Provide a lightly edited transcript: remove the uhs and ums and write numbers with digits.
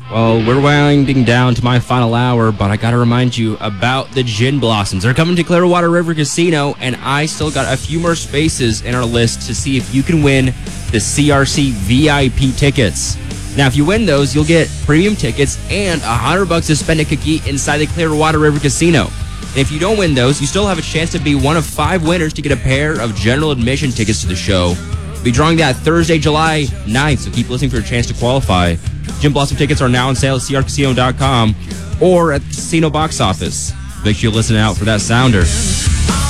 Well, we're winding down to my final hour, but I gotta remind you about the Gin Blossoms. They're coming to Clearwater River Casino, and I still got a few more spaces in our list to see if you can win the CRC VIP tickets. Now, if you win those, you'll get premium tickets and $100 to spend at Kiki inside the Clearwater River Casino. And if you don't win those, you still have a chance to be one of 5 winners to get a pair of general admission tickets to the show. We'll be drawing that Thursday, July 9th, so keep listening for a chance to qualify. Gin Blossom tickets are now on sale at crcasino.com or at the casino box office. Make sure you listen out for that sounder.